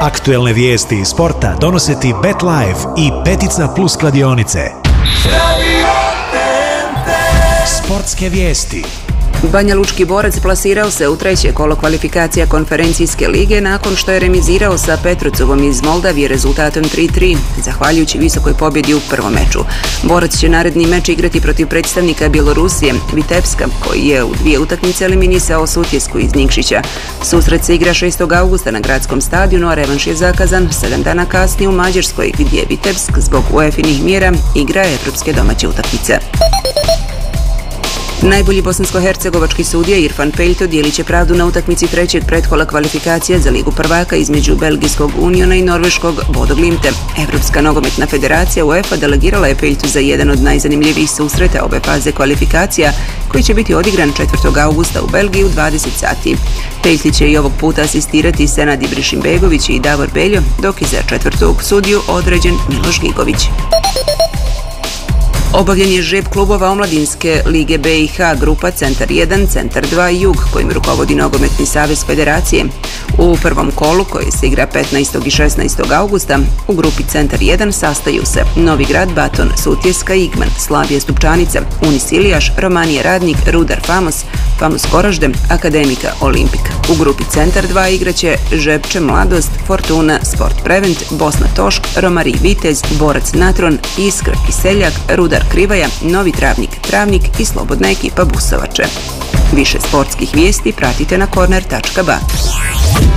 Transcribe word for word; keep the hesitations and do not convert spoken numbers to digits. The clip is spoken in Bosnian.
Aktuelne vijesti iz sporta donose ti BetLife i Petica Plus kladionice. Sportske vijesti. Banja Lučki Borac plasirao se u treće kolo kvalifikacija konferencijske lige nakon što je remizirao sa Petrucovom iz Moldavije rezultatom tri tri, zahvaljujući visokoj pobjedi u prvom meču. Borac će naredni meč igrati protiv predstavnika Bjelorusije, Vitebska, koji je u dvije utakmice eliminisao Sutjesku iz Nikšića. Susret se igra šestog augusta na gradskom stadionu, a revanš je zakazan sedam dana kasnije u Mađarskoj, gdje Vitebsk zbog U E F I-nih mjera igra evropske domaće utakmice. Najbolji bosansko-hercegovački sudija Irfan Peljto dijelit će pravdu na utakmici trećeg pretkola kvalifikacija za Ligu prvaka između belgijskog Uniona i norveškog Bodo Glimte. Evropska nogometna federacija UEFA delegirala je Peljtu za jedan od najzanimljivijih susreta obe faze kvalifikacija, koji će biti odigran četvrtog augusta u Belgiji u dvadeset sati. Peljti će i ovog puta asistirati Senad Ibrišimbegović i Davor Beljo, dok je za četvrtog sudiju određen Miloš Gigović. Obavljen je žreb klubova omladinske lige B i H, grupa Centar jedan, Centar dva i Jug, kojim rukovodi Nogometni savez federacije. U prvom kolu, koji se igra petnaestog i šesnaestog augusta, u grupi Centar jedan sastaju se Novi Grad, Baton, Sutjeska, Igman, Slavija Stupčanica, Unis Ilijaš, Romanije Radnik, Rudar Famos, Famos Korožde, Akademika Olimpik. U grupi Centar dva igraće Žepče Mladost, Fortuna, Sport Prevent, Bosna Tošk, Romari Vitez, Borac Natron, Iskra Kiseljak, Rudar Krivaja, Novi Travnik Travnik i slobodna ekipa Busovače. Više sportskih vijesti pratite na korner tačka ba.